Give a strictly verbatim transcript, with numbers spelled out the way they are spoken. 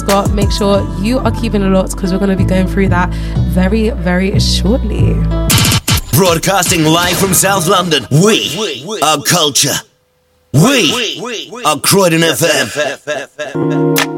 got, make sure you are keeping a lot because we're going to be going through that very, very shortly. Broadcasting live from South London, we are culture. We are Croydon F M.